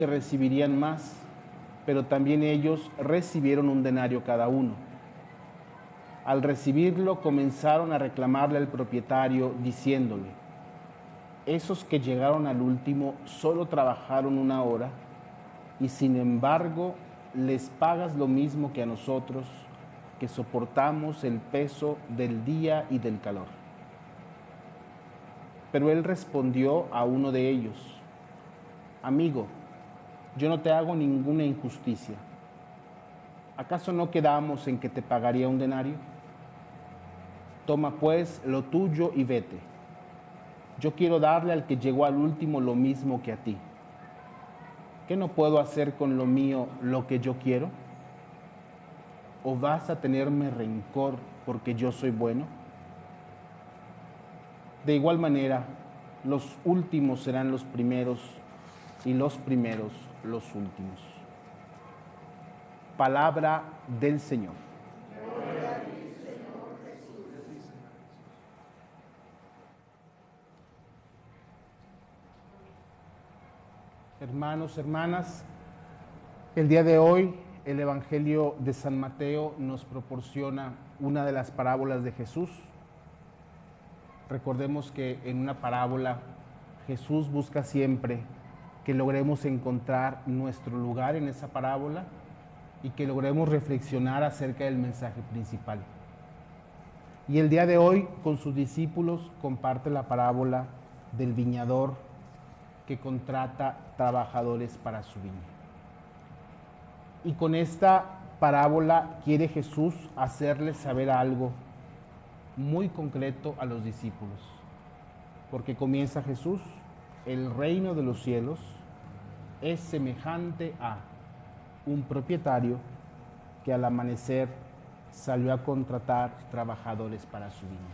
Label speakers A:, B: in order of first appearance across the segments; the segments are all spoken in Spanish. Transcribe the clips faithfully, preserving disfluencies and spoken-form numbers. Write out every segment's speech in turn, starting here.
A: que recibirían más, pero también ellos recibieron un denario cada uno. Al recibirlo comenzaron a reclamarle al propietario diciéndole: esos que llegaron al último solo trabajaron una hora y sin embargo les pagas lo mismo que a nosotros, que soportamos el peso del día y del calor. Pero él respondió a uno de ellos: amigo, yo no te hago ninguna injusticia. ¿Acaso no quedamos en que te pagaría un denario? Toma pues lo tuyo y vete. Yo quiero darle al que llegó al último lo mismo que a ti. ¿Qué no puedo hacer con lo mío lo que yo quiero? ¿O vas a tenerme rencor porque yo soy bueno? De igual manera, los últimos serán los primeros y los primeros los últimos. Palabra del Señor.
B: Gloria a ti, Señor Jesús.
A: Hermanos, hermanas, el día de hoy el Evangelio de San Mateo nos proporciona una de las parábolas de Jesús. Recordemos que en una parábola Jesús busca siempre que logremos encontrar nuestro lugar en esa parábola y que logremos reflexionar acerca del mensaje principal. Y el día de hoy con sus discípulos comparte la parábola del viñador que contrata trabajadores para su viña. Y con esta parábola quiere Jesús hacerles saber algo muy concreto a los discípulos, porque comienza Jesús: el reino de los cielos es semejante a un propietario que al amanecer salió a contratar trabajadores para su viña.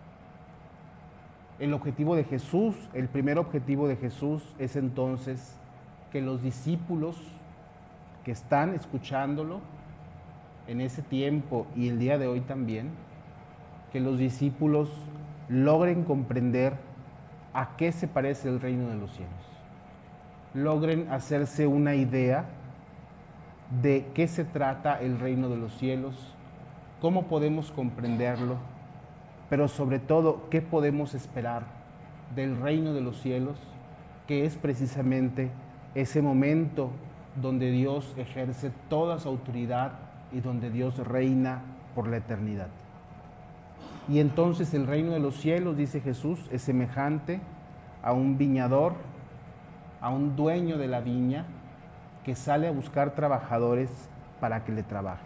A: El objetivo de Jesús, el primer objetivo de Jesús es entonces que los discípulos que están escuchándolo en ese tiempo y el día de hoy también, que los discípulos logren comprender a qué se parece el reino de los cielos, logren hacerse una idea de qué se trata el reino de los cielos, cómo podemos comprenderlo, pero sobre todo qué podemos esperar del reino de los cielos, que es precisamente ese momento donde Dios ejerce toda su autoridad y donde Dios reina por la eternidad. Y entonces el reino de los cielos, dice Jesús, es semejante a un viñador, a un dueño de la viña que sale a buscar trabajadores para que le trabajen.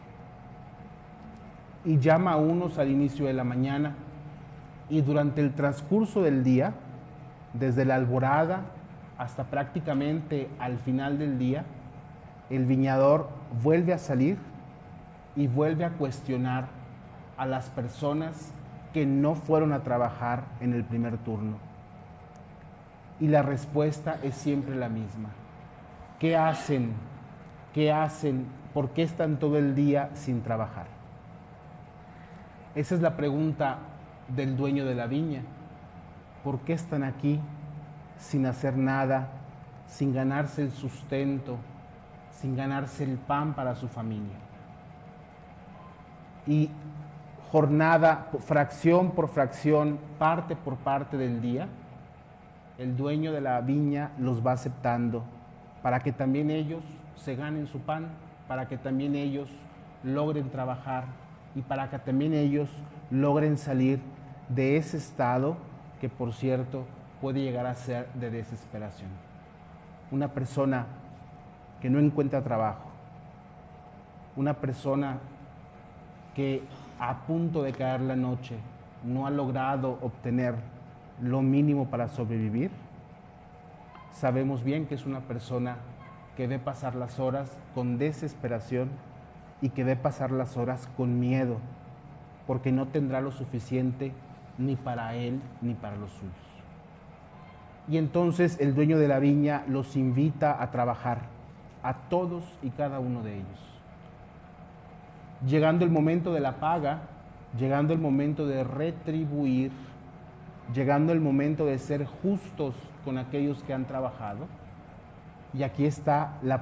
A: Y llama a unos al inicio de la mañana y durante el transcurso del día, desde la alborada hasta prácticamente al final del día, el viñador vuelve a salir y vuelve a cuestionar a las personas que no fueron a trabajar en el primer turno. Y la respuesta es siempre la misma. ¿Qué hacen? ¿Qué hacen? ¿Por qué están todo el día sin trabajar? Esa es la pregunta del dueño de la viña. ¿Por qué están aquí sin hacer nada, sin ganarse el sustento, sin ganarse el pan para su familia? Y jornada, fracción por fracción, parte por parte del día, el dueño de la viña los va aceptando para que también ellos se ganen su pan, para que también ellos logren trabajar y para que también ellos logren salir de ese estado que, por cierto, puede llegar a ser de desesperación. Una persona que no encuentra trabajo, una persona que a punto de caer la noche no ha logrado obtener lo mínimo para sobrevivir, sabemos bien que es una persona que ve pasar las horas con desesperación y que ve pasar las horas con miedo, porque no tendrá lo suficiente ni para él ni para los suyos. Y entonces el dueño de la viña los invita a trabajar, a todos y cada uno de ellos. Llegando el momento de la paga, llegando el momento de retribuir, llegando el momento de ser justos con aquellos que han trabajado, Y aquí está la